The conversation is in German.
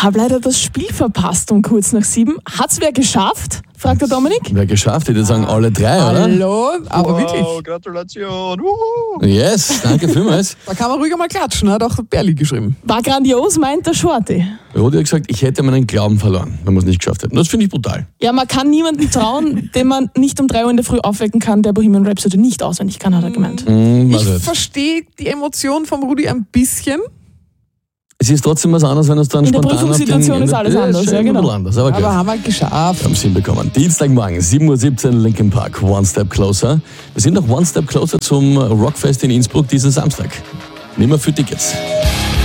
habe leider das Spiel verpasst um kurz nach 7. Hat's wer geschafft? Fragt der Dominik. Wer geschafft? Ich würde sagen, alle drei, oder? Hallo, aber wirklich. Gratulation. Wuhu. Yes, danke vielmals. Da kann man ruhig mal klatschen, hat auch Berli geschrieben. War grandios, meint der Shorty. Rudi hat gesagt, ich hätte meinen Glauben verloren, wenn wir es nicht geschafft hätten. Das finde ich brutal. Ja, man kann niemanden trauen, den man nicht um 3 Uhr in der Früh aufwecken kann, der Bohemian Rhapsody nicht auswendig kann, hat er gemeint. Ich verstehe die Emotion vom Rudi ein bisschen. Es ist trotzdem was anderes, wenn es dann In der spontan Prüfungssituation ist alles anders, ja, genau. Anders, aber Aber gut. haben wir geschafft. Wir haben es hinbekommen. Dienstagmorgen, 7.17 Uhr, Linkin Park, One Step Closer. Wir sind noch One Step Closer zum Rockfest in Innsbruck diesen Samstag. Nehmen wir für Tickets.